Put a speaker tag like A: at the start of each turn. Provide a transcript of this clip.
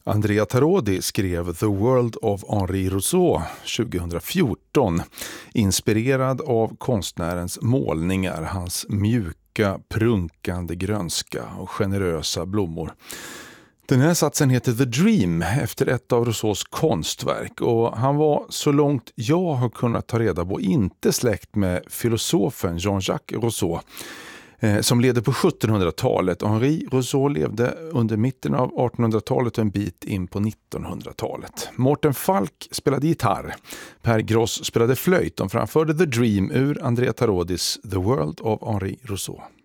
A: Andrea Tarodi skrev The World of Henri Rousseau 2014, inspirerad av konstnärens målningar, hans mjuka, prunkande grönska och generösa blommor. Den här satsen heter The Dream efter ett av Rousseaus konstverk, och han var, så långt jag har kunnat ta reda på, inte släkt med filosofen Jean-Jacques Rousseau som levde på 1700-talet. Henri Rousseau levde under mitten av 1800-talet och en bit in på 1900-talet. Mårten Falk spelade gitarr. Per Gross spelade flöjt. De framförde The Dream ur Andrea Tarodis The World of Henri Rousseau.